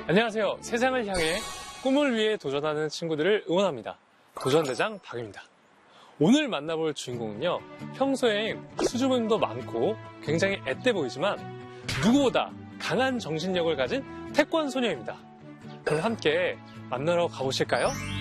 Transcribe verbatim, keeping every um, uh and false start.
안녕하세요. 세상을 향해 꿈을 위해 도전하는 친구들을 응원합니다. 도전대장 박입니다. 오늘 만나볼 주인공은요, 평소엔 수줍음도 많고 굉장히 앳돼 보이지만 누구보다 강한 정신력을 가진 태권 소녀입니다. 그럼 함께 만나러 가보실까요?